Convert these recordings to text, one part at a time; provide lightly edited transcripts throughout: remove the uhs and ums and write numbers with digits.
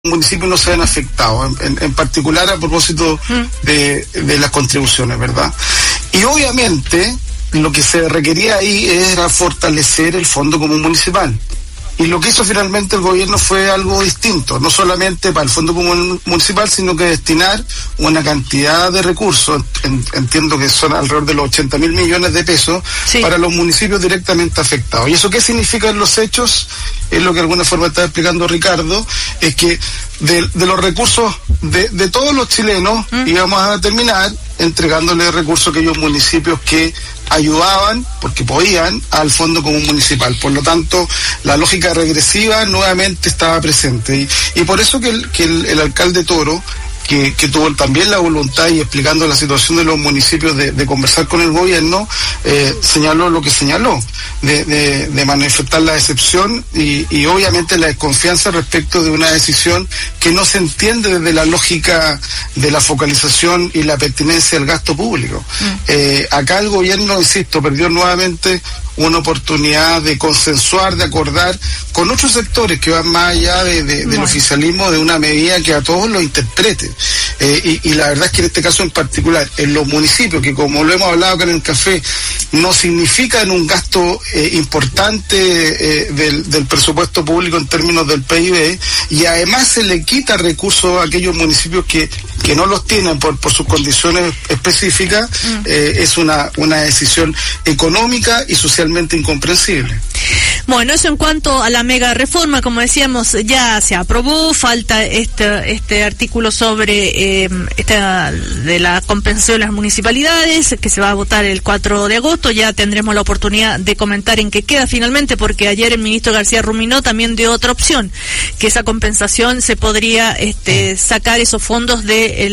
municipios no se ven afectados, en particular a propósito de las contribuciones, ¿verdad? Y obviamente lo que se requería ahí era fortalecer el Fondo Común Municipal. Y lo que hizo finalmente el gobierno fue algo distinto, no solamente para el Fondo Común Municipal, sino que destinar una cantidad de recursos, entiendo que son alrededor de los 80.000 millones de pesos, sí, para los municipios directamente afectados. ¿Y eso qué significa en los hechos? Es lo que de alguna forma está explicando Ricardo, es que de los recursos de todos los chilenos íbamos a terminar entregándole recursos a aquellos municipios que ayudaban, porque podían, al Fondo Común Municipal. Por lo tanto, la lógica regresiva nuevamente estaba presente. Y por eso que el alcalde Toro, que tuvo también la voluntad, y explicando la situación de los municipios, de conversar con el gobierno, señaló lo que señaló, de manifestar la decepción y obviamente la desconfianza respecto de una decisión que no se entiende desde la lógica de la focalización y la pertinencia del gasto público. Acá el gobierno, insisto, perdió nuevamente una oportunidad de consensuar, de acordar con otros sectores que van más allá del oficialismo, de una medida que a todos lo interprete. Y la verdad es que en este caso en particular, en los municipios, que como lo hemos hablado acá en el café, no significan un gasto importante del presupuesto público en términos del PIB, y además se le quita recursos a aquellos municipios que no los tienen por sus condiciones específicas, es una decisión económica y socialmente incomprensible. Bueno, eso en cuanto a la mega reforma, como decíamos, ya se aprobó, falta este artículo sobre de la compensación de las municipalidades, que se va a votar el 4 de agosto, ya tendremos la oportunidad de comentar en qué queda finalmente, porque ayer el ministro García Ruminó también dio otra opción, que esa compensación se podría sacar esos fondos de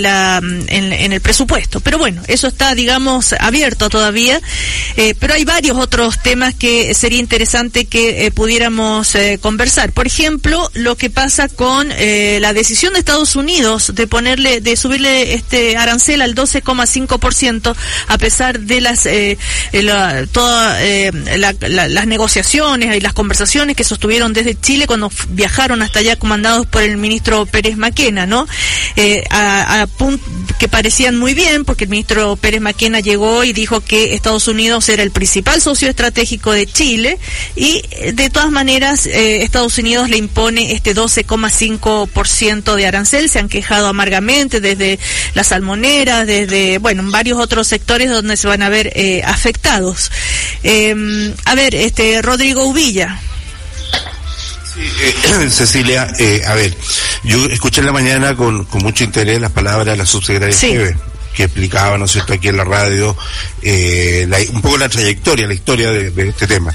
en el presupuesto. Pero bueno, eso está, digamos, abierto todavía, pero hay varios otros temas que sería interesante que pudiéramos conversar. Por ejemplo, lo que pasa con la decisión de Estados Unidos de subirle arancel al 12,5%, a pesar de las negociaciones y las conversaciones que sostuvieron desde Chile cuando viajaron hasta allá, comandados por el ministro Pérez Maquena, ¿no? Que parecían muy bien, porque el ministro Pérez Maquena llegó y dijo que Estados Unidos era el principal socio estratégico de Chile, y de todas maneras Estados Unidos le impone este 12,5% de arancel. Se han quejado amargamente desde las salmoneras, desde, varios otros sectores donde se van a ver afectados. Rodrigo Uvilla. Cecilia, yo escuché en la mañana con mucho interés las palabras de la subsecretaria Esteves, que explicaba, ¿no es cierto?, aquí en la radio, un poco la historia de este tema.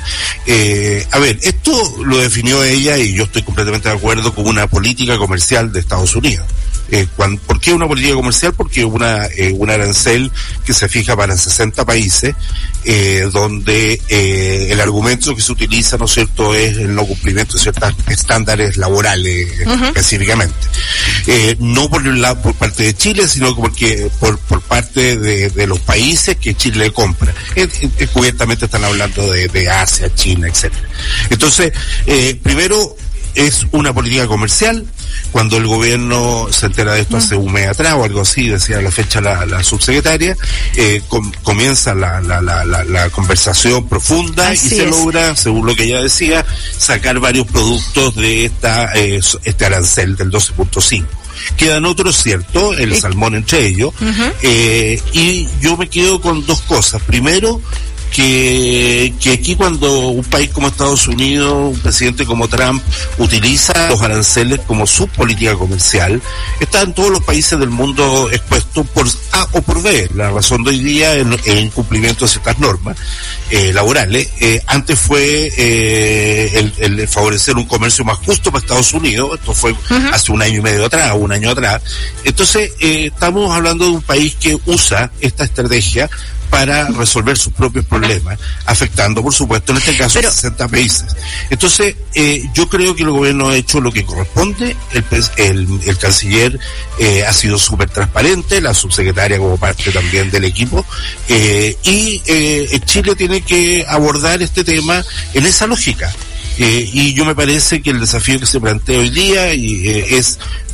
Esto lo definió ella, y yo estoy completamente de acuerdo, como una política comercial de Estados Unidos. ¿Por qué una política comercial? Porque un arancel que se fija para 60 países, donde el argumento que se utiliza, ¿no es cierto?, es el no cumplimiento de ciertos estándares laborales, específicamente. No por parte de Chile, sino porque por parte de los países que Chile compra. Cubiertamente están hablando de Asia, China, etcétera. Entonces, primero, es una política comercial. Cuando el gobierno se entera de esto hace un mes atrás o algo así, decía la fecha la subsecretaria, comienza la conversación profunda, así, y se logra, según lo que ella decía, sacar varios productos de este arancel del 12.5. Quedan otros, ¿cierto? El salmón entre ellos. Y yo me quedo con dos cosas. Primero, que aquí, cuando un país como Estados Unidos, un presidente como Trump, utiliza los aranceles como su política comercial, están todos los países del mundo expuestos por A o por B. La razón de hoy día es el incumplimiento de ciertas normas laborales. Antes fue el favorecer un comercio más justo para Estados Unidos. Esto fue hace un año atrás. Entonces, estamos hablando de un país que usa esta estrategia para resolver sus propios problemas, afectando, por supuesto, en este caso, 60 países. Entonces, yo creo que el gobierno ha hecho lo que corresponde. El canciller ha sido súper transparente, la subsecretaria como parte también del equipo, y Chile tiene que abordar este tema en esa lógica. y yo me parece que el desafío que se plantea hoy día es